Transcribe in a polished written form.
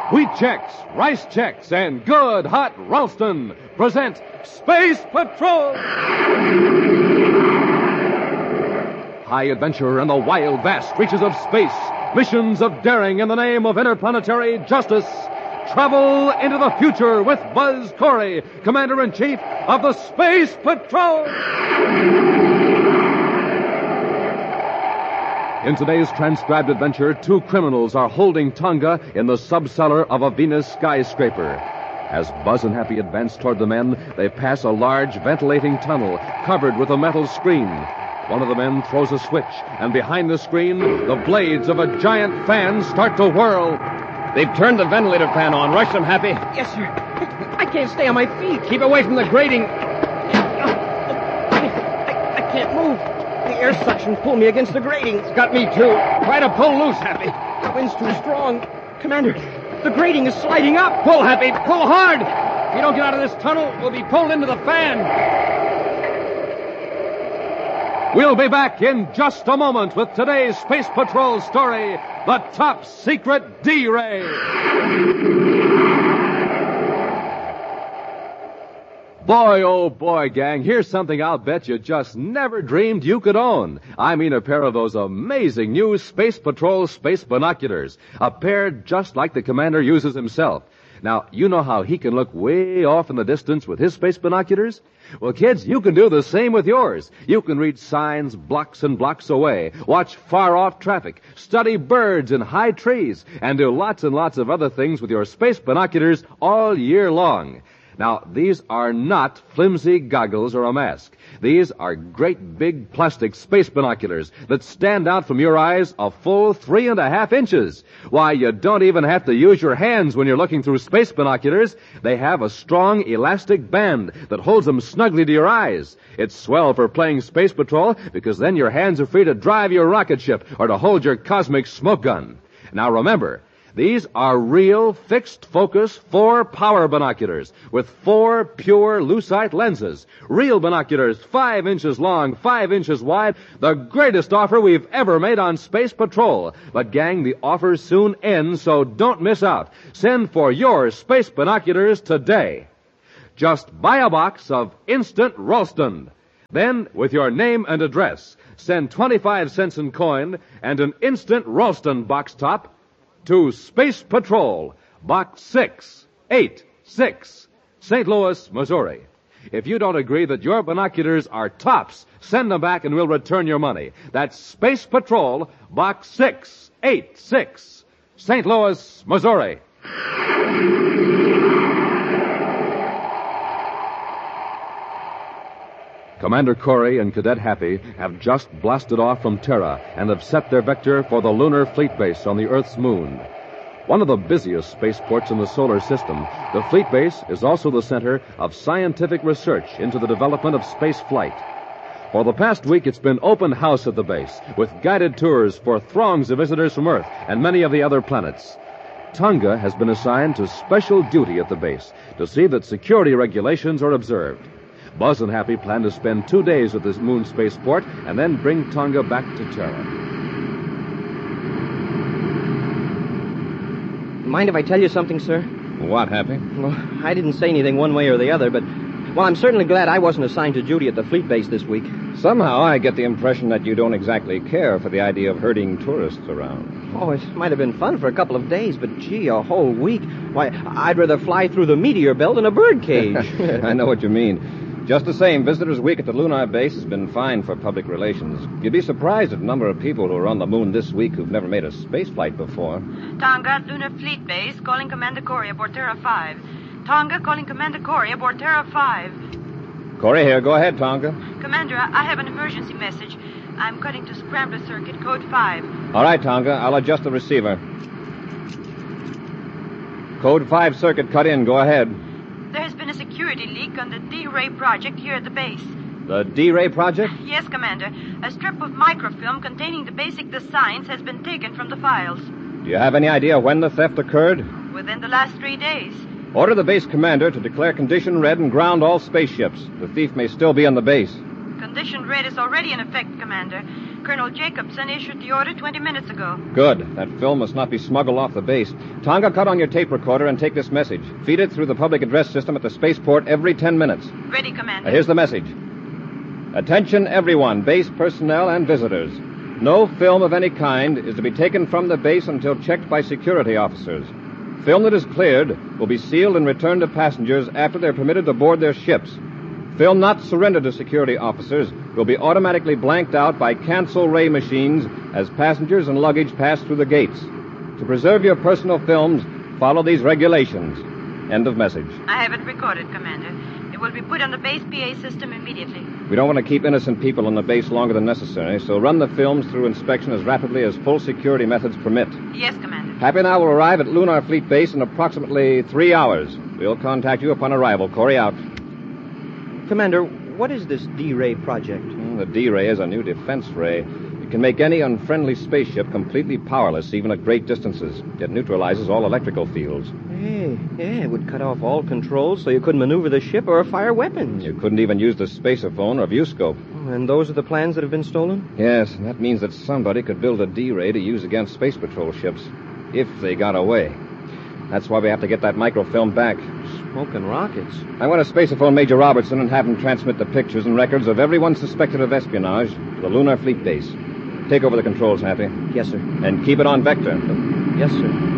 Wheat Chex, Rice Chex, and Good Hot Ralston present Space Patrol! High adventure in the wild, vast reaches of space. Missions of daring in the name of interplanetary justice. Travel into the future with Buzz Corey, Commander-in-Chief of the Space Patrol! In today's transcribed adventure, two criminals are holding Tonga in the subcellar of a Venus skyscraper. As Buzz and Happy advance toward the men, they pass a large ventilating tunnel covered with a metal screen. One of the men throws a switch, and behind the screen, the blades of a giant fan start to whirl. They've turned the ventilator fan on. Rush them, Happy. Yes, sir. I can't stay on my feet. Keep away from the grating. I can't move. The air suction pulled me against the grating. It's got me, too. Try to pull loose, Happy. The wind's too strong. Commander, the grating is sliding up. Pull, Happy. Pull hard. If you don't get out of this tunnel, we'll be pulled into the fan. We'll be back in just a moment with today's Space Patrol story, The Top Secret D-Ray. Boy, oh boy, gang, here's something I'll bet you just never dreamed you could own. I mean a pair of those amazing new Space Patrol space binoculars. A pair just like the commander uses himself. Now, you know how he can look way off in the distance with his space binoculars? Well, kids, you can do the same with yours. You can read signs blocks and blocks away, watch far-off traffic, study birds in high trees, and do lots and lots of other things with your space binoculars all year long. Now, these are not flimsy goggles or a mask. These are great big plastic space binoculars that stand out from your eyes a full 3.5 inches. Why, you don't even have to use your hands when you're looking through space binoculars. They have a strong elastic band that holds them snugly to your eyes. It's swell for playing Space Patrol because then your hands are free to drive your rocket ship or to hold your cosmic smoke gun. Now remember, these are real fixed-focus 4-power binoculars with 4 pure lucite lenses. Real binoculars 5 inches long, 5 inches wide. The greatest offer we've ever made on Space Patrol. But, gang, the offer soon ends, so don't miss out. Send for your space binoculars today. Just buy a box of Instant Ralston. Then, with your name and address, send 25 cents in coin and an Instant Ralston box top to Space Patrol, Box 686, St. Louis, Missouri. If you don't agree that your binoculars are tops, send them back and we'll return your money. That's Space Patrol, Box 686, St. Louis, Missouri. Commander Corey and Cadet Happy have just blasted off from Terra and have set their vector for the lunar fleet base on the Earth's moon. One of the busiest spaceports in the solar system, the fleet base is also the center of scientific research into the development of space flight. For the past week, it's been open house at the base, with guided tours for throngs of visitors from Earth and many of the other planets. Tonga has been assigned to special duty at the base to see that security regulations are observed. Buzz and Happy plan to spend 2 days at this moon spaceport and then bring Tonga back to Terra. Mind if I tell you something, sir? What, Happy? Well, I didn't say anything one way or the other, but, well, I'm certainly glad I wasn't assigned to duty at the fleet base this week. Somehow I get the impression that you don't exactly care for the idea of herding tourists around. Oh, it might have been fun for a couple of days, but, gee, a whole week. Why, I'd rather fly through the meteor belt in a birdcage. I know what you mean. Just the same, Visitors Week at the lunar base has been fine for public relations. You'd be surprised at the number of people who are on the moon this week who've never made a space flight before. Tonga, Lunar Fleet Base, calling Commander Corey aboard Terra 5. Tonga, calling Commander Corey aboard Terra 5. Corey here. Go ahead, Tonga. Commander, I have an emergency message. I'm cutting to Scrambler Circuit, code 5. All right, Tonga. I'll adjust the receiver. Code 5 circuit cut in. Go ahead. There has been a security leak on the D-Ray project here at the base. The D-Ray project? Yes, Commander. A strip of microfilm containing the basic designs has been taken from the files. Do you have any idea when the theft occurred? Within the last 3 days. Order the base commander to declare condition red and ground all spaceships. The thief may still be on the base. Condition red is already in effect, Commander. Colonel Jacobson issued the order 20 minutes ago. Good. That film must not be smuggled off the base. Tonga, cut on your tape recorder and take this message. Feed it through the public address system at the spaceport every 10 minutes. Ready, Commander. Here's the message. Attention, everyone, base personnel and visitors. No film of any kind is to be taken from the base until checked by security officers. Film that is cleared will be sealed and returned to passengers after they're permitted to board their ships. Film not surrendered to security officers will be automatically blanked out by cancel ray machines as passengers and luggage pass through the gates. To preserve your personal films, follow these regulations. End of message. I have it recorded, Commander. It will be put on the base PA system immediately. We don't want to keep innocent people on the base longer than necessary, so run the films through inspection as rapidly as full security methods permit. Yes, Commander. Happy and I will arrive at Lunar Fleet Base in approximately 3 hours. We'll contact you upon arrival. Corey out. Commander, what is this D-Ray project? The D-Ray is a new defense ray. It can make any unfriendly spaceship completely powerless, even at great distances. It neutralizes all electrical fields. Hey, yeah, it would cut off all controls so you couldn't maneuver the ship or fire weapons. You couldn't even use the spacerphone or viewscope. And those are the plans that have been stolen? Yes, and that means that somebody could build a D-Ray to use against Space Patrol ships, if they got away. That's why we have to get that microfilm back. Smoking rockets. I want to spaceophone Major Robertson and have him transmit the pictures and records of everyone suspected of espionage to the Lunar Fleet Base. Take over the controls, Happy. Yes, sir. And keep it on vector. Yes, sir.